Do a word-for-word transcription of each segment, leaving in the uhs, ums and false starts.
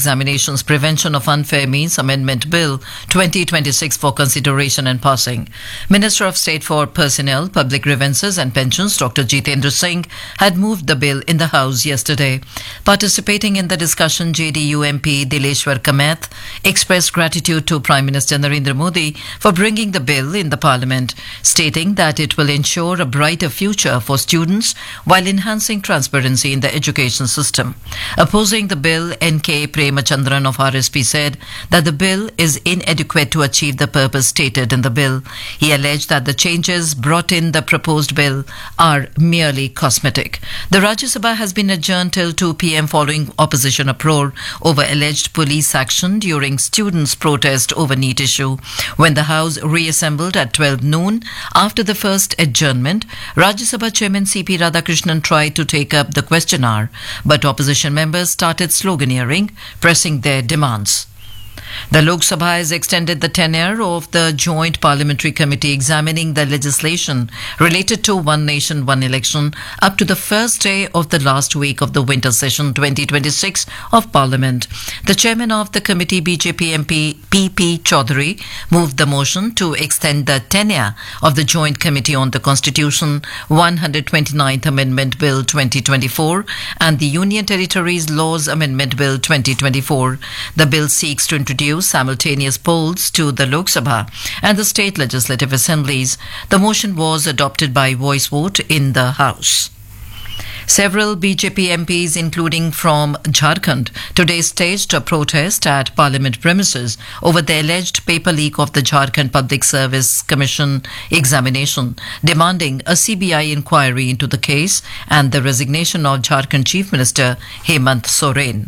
Examinations Prevention of Unfair Means Amendment Bill twenty twenty-six for consideration and passing. Minister of State for Personnel, Public Grievances and Pensions, Doctor Jitendra Singh, had moved the bill in the House yesterday. Participating in the discussion, J D U M P Dileshwar Kamath expressed gratitude to Prime Minister Narendra Modi for bringing the bill in the Parliament, stating that it will ensure a brighter future for students while enhancing transparency in the education system. Opposing the bill, N K Premachandran of R S P said that the bill is inadequate to achieve the purpose stated in the bill. He alleged that the changes brought in the proposed bill are merely cosmetic. The Rajya Sabha has been adjourned till two p m following opposition uproar over alleged police action during students' protest over NEET issue. When the House reassembled at twelve noon after the first adjournment, Rajya Sabha Chairman C P Radhakrishnan tried to take up the question hour, but opposition members started sloganeering, pressing their demands. The Lok Sabha has extended the tenure of the Joint Parliamentary Committee examining the legislation related to One Nation, One Election up to the first day of the last week of the winter session twenty twenty-six of Parliament. The chairman of the committee, B J P M P P P Chaudhary, moved the motion to extend the tenure of the Joint Committee on the Constitution, one hundred twenty-ninth Amendment Bill twenty twenty-four and the Union Territories Laws Amendment Bill twenty twenty-four. The bill seeks to introduce simultaneous polls to the Lok Sabha and the state legislative assemblies. The motion was adopted by voice vote in the House. Several B J P M Ps, including from Jharkhand, today staged a protest at Parliament premises over the alleged paper leak of the Jharkhand Public Service Commission examination, demanding a C B I inquiry into the case and the resignation of Jharkhand Chief Minister Hemant Soren.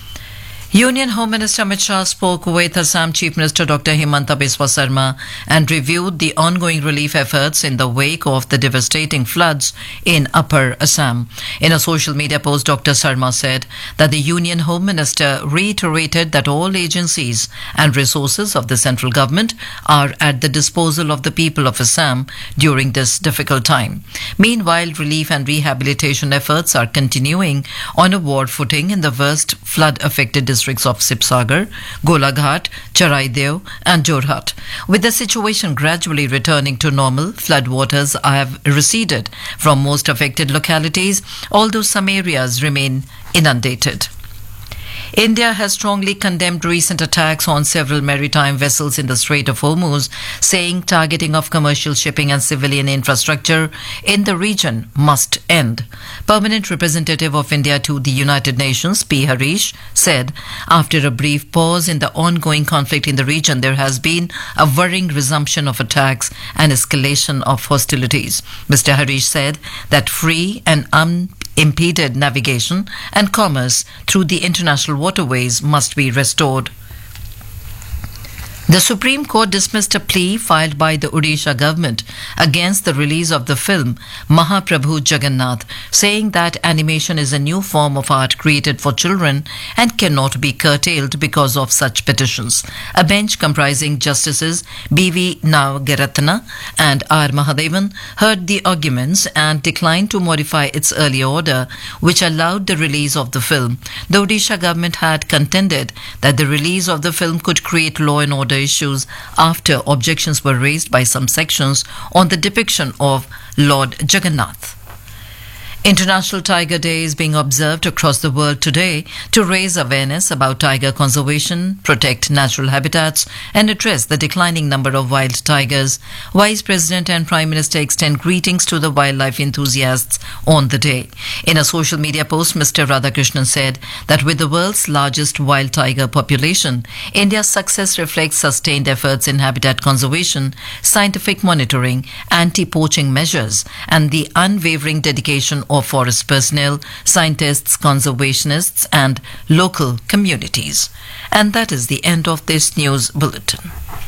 Union Home Minister Amit Shah spoke with Assam Chief Minister Doctor Himanta Biswa Sarma and reviewed the ongoing relief efforts in the wake of the devastating floods in Upper Assam. In a social media post, Doctor Sarma said that the Union Home Minister reiterated that all agencies and resources of the central government are at the disposal of the people of Assam during this difficult time. Meanwhile, relief and rehabilitation efforts are continuing on a war footing in the worst flood-affected districts districts of Sibsagar, Golaghat, Charaideo and Jorhat. With the situation gradually returning to normal, floodwaters have receded from most affected localities, although some areas remain inundated. India has strongly condemned recent attacks on several maritime vessels in the Strait of Hormuz, saying targeting of commercial shipping and civilian infrastructure in the region must end. Permanent representative of India to the United Nations, P. Harish, said, after a brief pause in the ongoing conflict in the region, there has been a worrying resumption of attacks and escalation of hostilities. Mister Harish said that free and un impeded navigation and commerce through the international waterways must be restored. The Supreme Court dismissed a plea filed by the Odisha government against the release of the film Mahaprabhu Jagannath, saying that animation is a new form of art created for children and cannot be curtailed because of such petitions. A bench comprising Justices B V Nagaratna and R Mahadevan heard the arguments and declined to modify its earlier order, which allowed the release of the film. The Odisha government had contended that the release of the film could create law and order issues after objections were raised by some sections on the depiction of Lord Jagannath. International Tiger Day is being observed across the world today to raise awareness about tiger conservation, protect natural habitats, and address the declining number of wild tigers. Vice President and Prime Minister extend greetings to the wildlife enthusiasts on the day. In a social media post, Mister Radhakrishnan said that with the world's largest wild tiger population, India's success reflects sustained efforts in habitat conservation, scientific monitoring, anti-poaching measures, and the unwavering dedication of forest personnel, scientists, conservationists, and local communities. And that is the end of this news bulletin.